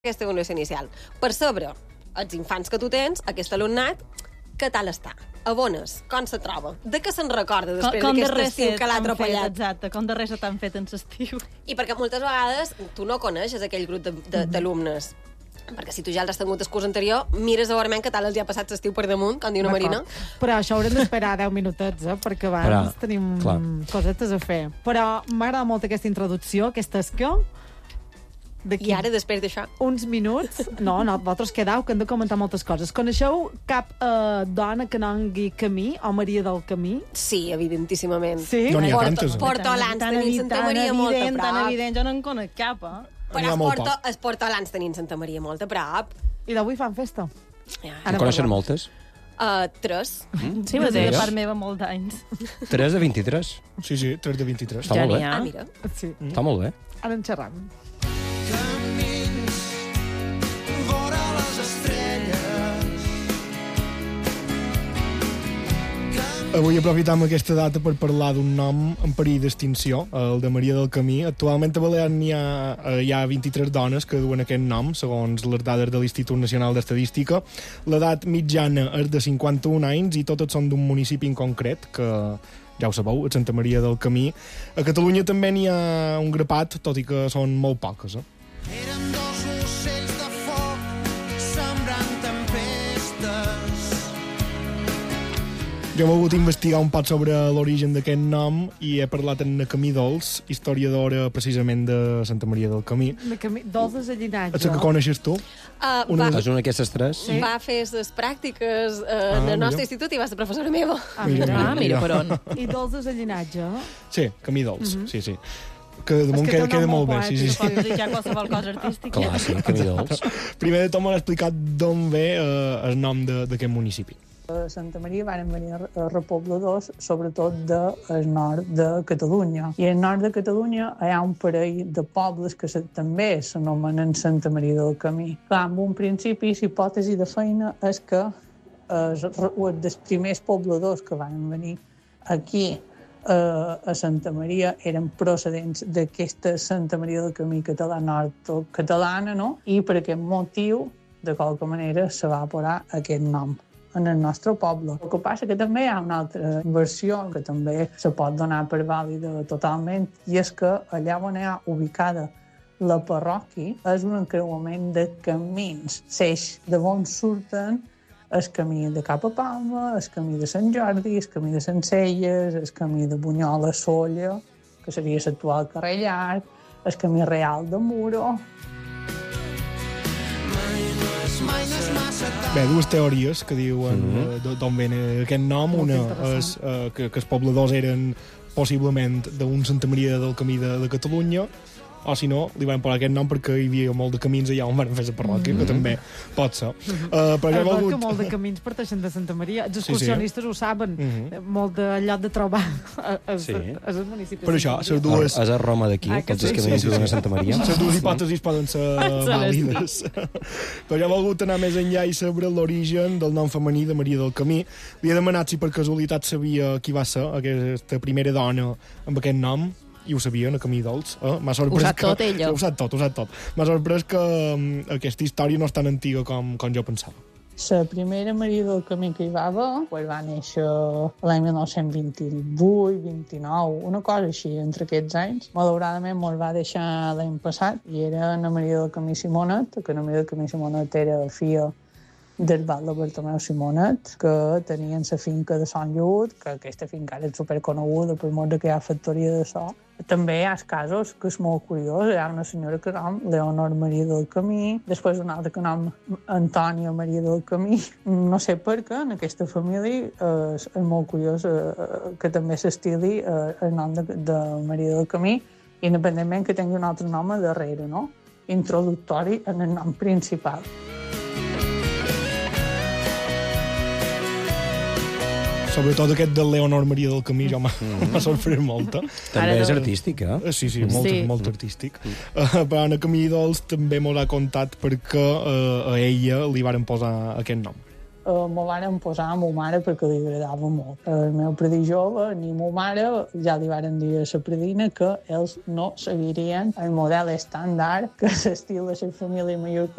aquesta evaluació inicial. Per saber els infants que tu tens, aquest alumnat, què tal està? A bones, com se troba? De què se'n recorda després d'aquest estiu que l'ha atropellat? Exacte, com de res t'han fet en l'estiu. I perquè moltes vegades tu no coneixes aquell grup d'alumnes. Perquè si tu ja l'has tingut el curs anterior, mires a veure què tal els ha passat l'estiu per damunt, com diu una Marina. Però això haurem d'esperar 10 minutets, perquè abans tenim cosetes a fer. Però m'agrada molt aquesta introducció, aquesta esquio. I ara, després d'això? Uns minuts. No, vosaltres quedeu, que hem de comentar moltes coses. Coneixeu cap dona que nongui Camí, o Maria del Camí? Sí, evidentíssimament. Sí? No n'hi ha tantes. Portolans tenim Santa Maria molt a prop. Tan evident, jo no en conec cap, Però els Portolans tenim Santa Maria molt a prop. I d'avui fan festa. En coneixen moltes? 3. Sí, va ser part meva molts anys. 3 de 23? Sí, 3 de 23. Està molt bé. Ah, mira. Sí. Està molt bé. Ara en xerram. Camins vora les estrelles. Avui aprofitam aquesta data per parlar d'un nom en perill d'extinció, el de Maria del Camí. Actualment a Balears hi ha 23 dones que duen aquest nom, segons les dades de l'Institut Nacional d'Estadística. L'edat mitjana és de 51 anys i totes són d'un municipi en concret, que ja ho sabeu, a Santa Maria del Camí. A Catalunya també n'hi ha un grapat, tot i que són molt poques. Eren dos ocells de foc sembrant tempestes. Jo he volgut investigar un poc sobre l'origen d'aquest nom i he parlat amb na Camí Dols, historiadora precisament de Santa Maria del Camí. Dols de llinatge. És que coneixes tu? És una d'aquestes tres? Sí. Va fer les pràctiques en el nostre institut i va ser professora meva. Mira per on. I Dols de llinatge. Sí, Camí Dols, sí. Que damunt queda molt bé. Sí. Pots dedicar qualsevol cosa artística. Clar, sí, Camí Dols. Primer de tot m'ha explicat d'on ve el nom d'aquest municipi. A Santa Maria van venir repobladors, sobretot del nord de Catalunya. I al nord de Catalunya hi ha un parell de pobles que també s'anomenen Santa Maria del Camí. Clar, en un principi, l'hipòtesi de feina és que els primers pobladors que van venir aquí a Santa Maria eren procedents d'aquesta Santa Maria del Camí nord-catalana, no? I per aquest motiu, de qualque manera, se va posar aquest nom en el nostre poble. El que passa que també hi ha una altra versió que també se pot donar per vàlida totalment, i és que allà on hi ha ubicada la parròquia és un encreuament de camins, l'eix d'on surten el camí de Cap a Palma, el camí de Sant Jordi, el camí de Sencelles, el camí de Bunyola a Sóller, que seria l'actual carrer Llarg, el camí real de Muro. Bé, dues teories que diuen d'on ve aquest nom. Una és que els pobladors eren possiblement d'un Santa Maria del Camí de Catalunya, o si no, li van posar aquest nom perquè hi havia molt de camins allà on van fer la parròquia, que també pot ser. Que molt de camins parteixen de Santa Maria. Els excursionistes ho saben. Molt de lloc de trobar els municipis. Per això, les dues... És a Roma d'aquí, tots els camins que a Santa Maria. Les dues hipòtesis poden ser vàlides. Però jo he volgut anar més enllà i saber l'origen del nom femení de Maria del Camí. Li he demanat si per casualitat sabia qui va ser aquesta primera dona amb aquest nom, i ho sabia, en Camí Dols. M'ha sorprès ho sap tot, ella. Ho sap tot. M'ha sorprès que aquesta història no és tan antiga com jo pensava. La primera Maria del Camí que hi va haver va néixer l'any 1928-29, una cosa així, entre aquests anys. Malauradament me'l va deixar l'any passat i era la Maria del Camí Simonet, que la Maria del Camí Simonet era filla del val de Bartomeu Simonet, que tenien la finca de Sant Llut, que aquesta finca era superconeguda per molt que hi ha factoria de so. També hi ha casos que és molt curiós. Hi ha una senyora que nom Leonor Maria del Camí, després una altra que nom Antònia Maria del Camí. No sé per què en aquesta família és molt curiós que també s'estili el nom de Maria del Camí, independentment que tingui un altre nom a darrere, no? Introductori en el nom principal. Sobretot aquest de Leonor Maria del Camí ja m'ha sorprès molt. També és artístic, eh? Sí, molt artístic. Però en Camí Dols també m'ho ha contat perquè a ella li varen posar aquest nom. me varen posar a ma mare perquè li agradava molt. El meu predí jove ni ma mare ja li varen dir a la predina que ells no seguirien el model estàndard que l'estil de la família mallorquina